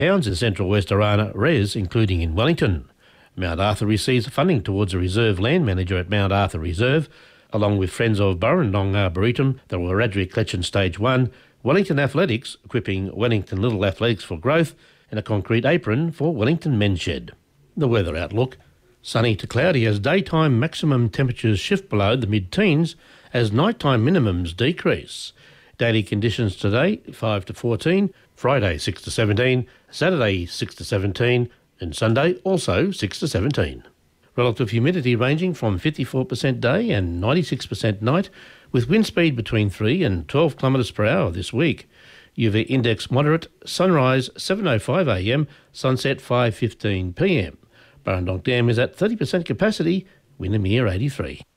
Towns in central West Arana res, including in Wellington. Mount Arthur receives funding towards a reserve land manager at Mount Arthur Reserve, along with Friends of Burrendong Arboretum, the Wiradjuri Collection Stage 1, Wellington Athletics, equipping Wellington Little Athletics for growth, and a concrete apron for Wellington Men's Shed. The weather outlook: sunny to cloudy as daytime maximum temperatures shift below the mid-teens as nighttime minimums decrease. Daily conditions today 5 to 14, Friday 6 to 17, Saturday 6 to 17 and Sunday also 6 to 17. Relative humidity ranging from 54% day and 96% night, with wind speed between 3 and 12 kilometres per hour this week. UV index moderate, sunrise 7:05am, sunset 5:15pm. Burrendong Dam is at 30% capacity, Windermere 83.